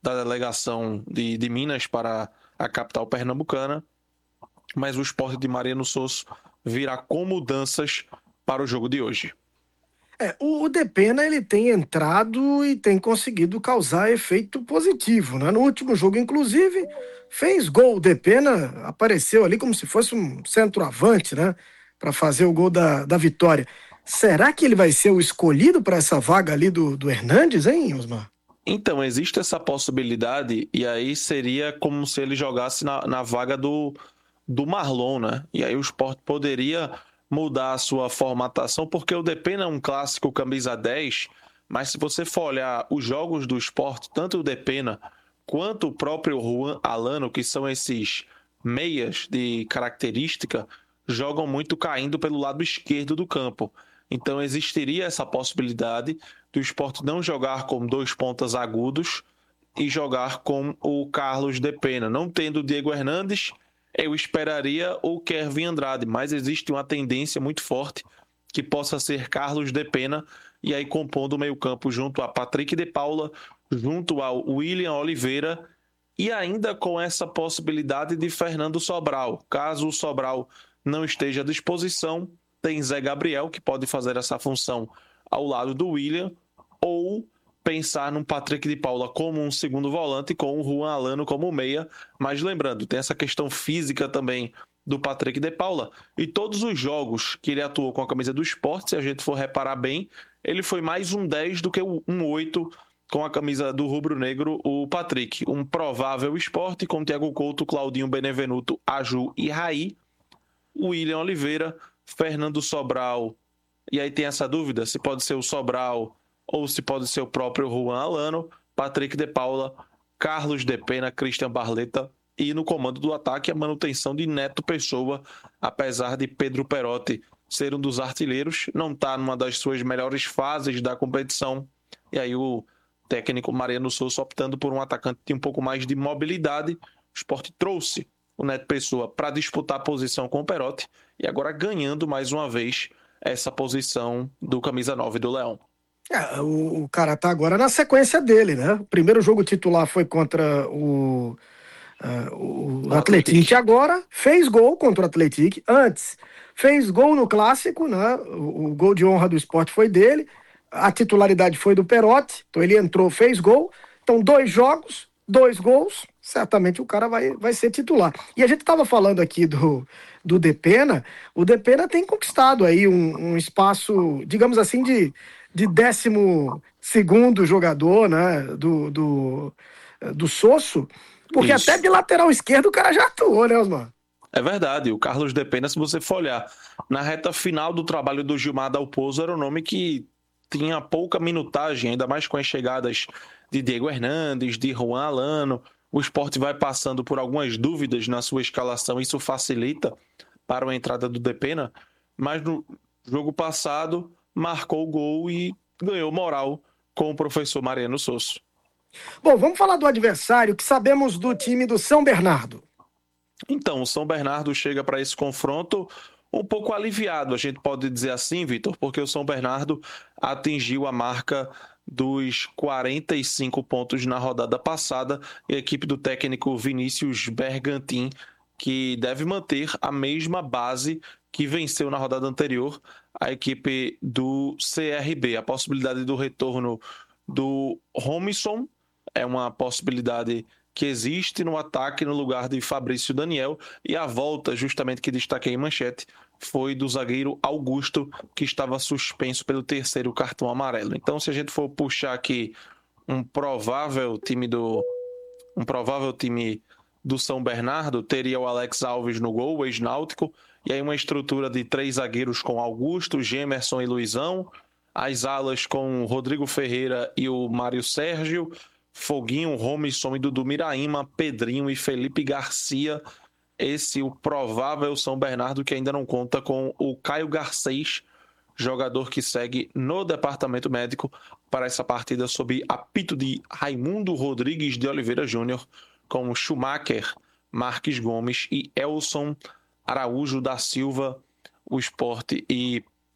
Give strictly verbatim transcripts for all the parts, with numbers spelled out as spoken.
da delegação de, de Minas para a capital pernambucana, mas o Sport de Mariano Sosso virá com mudanças para o jogo de hoje. É, o, o Depena ele tem entrado e tem conseguido causar efeito positivo, né? No último jogo, inclusive, fez gol. O Depena apareceu ali como se fosse um centroavante, né? Para fazer o gol da, da vitória. Será que ele vai ser o escolhido para essa vaga ali do, do Hernandes, hein, Osmar? Então, existe essa possibilidade, e aí seria como se ele jogasse na, na vaga do, do Marlon, né? E aí o Sport poderia mudar a sua formatação, porque o Depena é um clássico camisa dez, mas se você for olhar os jogos do Sport, tanto o Depena quanto o próprio Juan Alano, que são esses meias de característica, jogam muito caindo pelo lado esquerdo do campo. Então existiria essa possibilidade do Sport não jogar com dois pontas agudos e jogar com o Carlos Depena. Não tendo o Diego Hernandes, eu esperaria o Kevin Andrade, mas existe uma tendência muito forte que possa ser Carlos Depena, e aí compondo o meio-campo junto a Patrick de Paula, junto ao William Oliveira, e ainda com essa possibilidade de Fernando Sobral. Caso o Sobral não esteja à disposição, tem Zé Gabriel, que pode fazer essa função ao lado do William, ou pensar num Patrick de Paula como um segundo volante, com o Juan Alano como meia. Mas lembrando, tem essa questão física também do Patrick de Paula, e todos os jogos que ele atuou com a camisa do Sport, se a gente for reparar bem, ele foi mais um dez do que um oito com a camisa do rubro-negro, o Patrick. Um provável Sport com Thiago Couto, Claudinho Benevenuto, Aju e Raí, William Oliveira, Fernando Sobral, e aí tem essa dúvida se pode ser o Sobral ou se pode ser o próprio Juan Alano, Patrick de Paula, Carlos Depena, Christian Barleta, e no comando do ataque a manutenção de Neto Pessoa, apesar de Pedro Perotti ser um dos artilheiros, não está numa das suas melhores fases da competição, e aí o técnico Mariano Souza optando por um atacante de um pouco mais de mobilidade. O Sport trouxe o Neto Pessoa para disputar a posição com o Perotti, e agora ganhando mais uma vez essa posição do camisa nove do Leão. É, o, o cara tá agora na sequência dele, né? O primeiro jogo titular foi contra o, uh, o, o Atlético, agora fez gol contra o Atlético. Antes, fez gol no Clássico, né? O, o gol de honra do Sport foi dele. A titularidade foi do Perotti, então ele entrou, fez gol. Então, dois jogos, dois gols, certamente o cara vai, vai ser titular. E a gente estava falando aqui do, do Depena, o Depena tem conquistado aí um, um espaço, digamos assim, de, de décimo segundo jogador, né, do, do, do Sosso, porque Isso. até de lateral esquerdo o cara já atuou, né, Osmar? É verdade, o Carlos Depena, se você for olhar, na reta final do trabalho do Gilmar Dalpozo, era um nome que tinha pouca minutagem, ainda mais com as chegadas de Diego Hernandes, de Juan Alano. O Sport vai passando por algumas dúvidas na sua escalação, isso facilita para a entrada do Depena, mas no jogo passado marcou o gol e ganhou moral com o professor Mariano Sosso. Bom, vamos falar do adversário, que sabemos do time do São Bernardo. Então, o São Bernardo chega para esse confronto um pouco aliviado, a gente pode dizer assim, Vitor, porque o São Bernardo atingiu a marca dos quarenta e cinco pontos na rodada passada, e a equipe do técnico Vinícius Bergantin, que deve manter a mesma base que venceu na rodada anterior a equipe do C R B. A possibilidade do retorno do Romisson é uma possibilidade que existe no ataque no lugar de Fabrício Daniel, e a volta, justamente que destaquei em manchete, foi do zagueiro Augusto, que estava suspenso pelo terceiro cartão amarelo. Então, se a gente for puxar aqui um provável time do um provável time do São Bernardo, teria o Alex Alves no gol, o ex-náutico, e aí uma estrutura de três zagueiros com Augusto, Gemerson e Luizão, as alas com Rodrigo Ferreira e o Mário Sérgio, Foguinho, Romisson e Dudu Miraíma, Pedrinho e Felipe Garcia. Esse o provável São Bernardo, que ainda não conta com o Caio Garcês, jogador que segue no departamento médico para essa partida sob apito de Raimundo Rodrigues de Oliveira Júnior, com Schumacher, Marques Gomes e Elson Araújo da Silva. O Sport e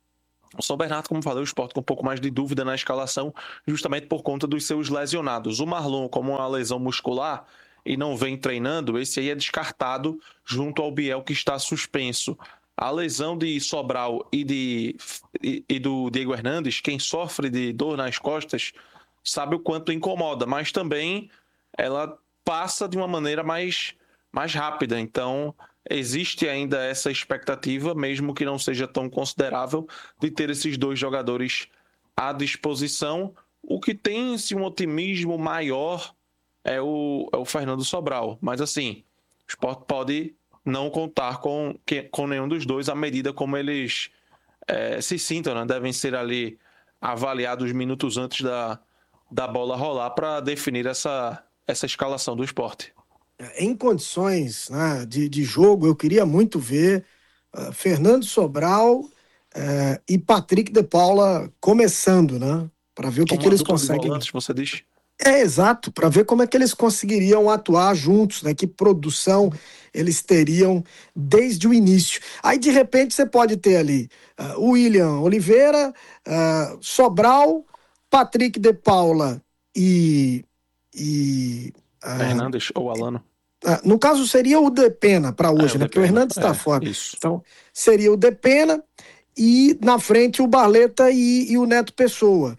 O São Bernardo, como falei, o Sport com um pouco mais de dúvida na escalação, justamente por conta dos seus lesionados. O Marlon, como uma lesão muscular e não vem treinando, esse aí é descartado junto ao Biel, que está suspenso. A lesão de Sobral e, de, e, e do Diego Hernandes, quem sofre de dor nas costas, sabe o quanto incomoda, mas também ela passa de uma maneira mais, mais rápida. Então, existe ainda essa expectativa, mesmo que não seja tão considerável, de ter esses dois jogadores à disposição. O que tem sim, um otimismo maior é o, é o Fernando Sobral. Mas assim, o Sport pode não contar com, com nenhum dos dois à medida como eles é, se sintam, né? Devem ser ali avaliados minutos antes da, da bola rolar para definir essa, essa escalação do Sport. Em condições, né, de, de jogo, eu queria muito ver uh, Fernando Sobral uh, e Patrick de Paula começando, né? Para ver o que, que eles conseguem. Volantes, você diz? É, exato, para ver como é que eles conseguiriam atuar juntos, né? Que produção eles teriam desde o início. Aí, de repente, você pode ter ali uh, o William Oliveira, uh, Sobral, Patrick de Paula e... e uh, Hernandes ou Alano. Uh, no caso, seria o Depena para hoje, é, né? Porque o Hernandes está é, fora. Isso. Então, seria o Depena e, na frente, o Barleta e, e o Neto Pessoa.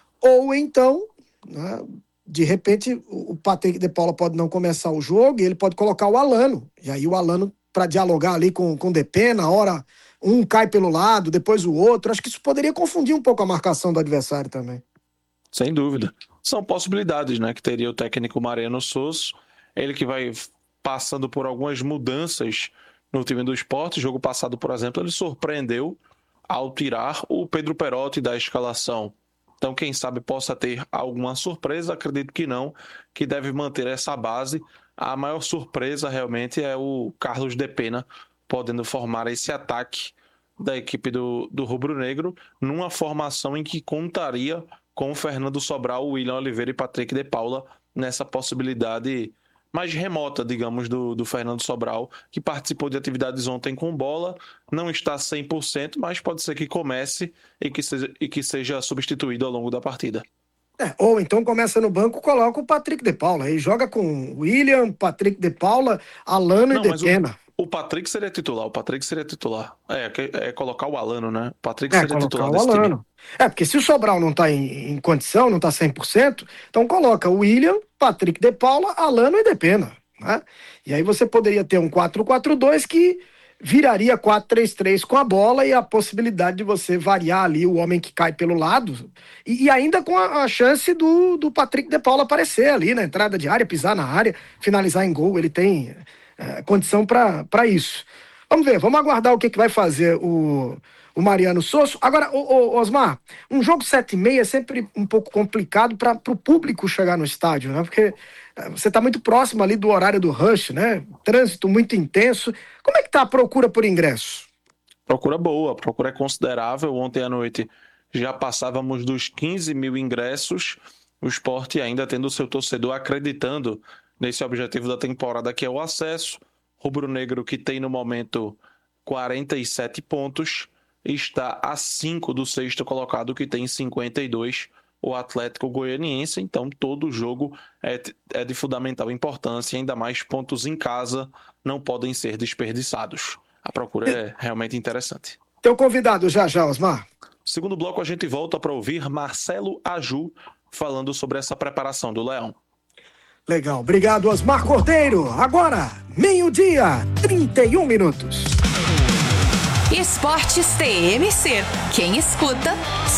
Ou então... né, de repente, o Patrick de Paula pode não começar o jogo e ele pode colocar o Alano. E aí o Alano, para dialogar ali com, com o Depena, na hora um cai pelo lado, depois o outro. Acho que isso poderia confundir um pouco a marcação do adversário também. Sem dúvida. São possibilidades, né? Que teria o técnico Mariano Souza, ele que vai passando por algumas mudanças no time do Sport. Jogo passado, por exemplo, ele surpreendeu ao tirar o Pedro Perotti da escalação. Então, quem sabe possa ter alguma surpresa, acredito que não, que deve manter essa base. A maior surpresa realmente é o Carlos Depena podendo formar esse ataque da equipe do, do Rubro Negro numa formação em que contaria com o Fernando Sobral, William Oliveira e Patrick de Paula nessa possibilidade mais remota, digamos, do, do Fernando Sobral, que participou de atividades ontem com bola, não está cem por cento, mas pode ser que comece e que seja, e que seja substituído ao longo da partida. É, ou então começa no banco, coloca o Patrick de Paula, aí joga com William, Patrick de Paula, Alano não, e Depena. O, o Patrick seria titular, o Patrick seria titular. É, é colocar o Alano, né? O Patrick é, seria titular o desse Alano. time. É, porque se o Sobral não está em, em condição, não está cem por cento, então coloca o William, Patrick de Paula, Alano e Depena, né? E aí você poderia ter um quatro quatro dois que viraria quatro três três com a bola e a possibilidade de você variar ali o homem que cai pelo lado e, e ainda com a, a chance do, do Patrick de Paula aparecer ali na entrada de área, pisar na área, finalizar em gol. Ele tem é, condição para isso. Vamos ver, vamos aguardar o que, que vai fazer o, o Mariano Souza. Agora, o, o Osmar, um jogo sete e meia é sempre um pouco complicado para o público chegar no estádio, né? Porque você está muito próximo ali do horário do rush, né? Trânsito muito intenso. Como é que está a procura por ingresso? Procura boa, a procura é considerável. Ontem à noite já passávamos dos quinze mil ingressos. O Sport ainda tendo o seu torcedor acreditando nesse objetivo da temporada, que é o acesso. Rubro Negro, que tem no momento quarenta e sete pontos, está a cinco do sexto colocado, que tem cinquenta e dois, o Atlético Goianiense. Então todo jogo é, é de fundamental importância, ainda mais pontos em casa não podem ser desperdiçados. A procura é realmente interessante. Teu convidado já já, Osmar. Segundo bloco, a gente volta para ouvir Marcelo Aju falando sobre essa preparação do Leão. Legal, obrigado, Osmar Cordeiro. Agora, meio-dia, trinta e um minutos. Esportes T M C. Quem escuta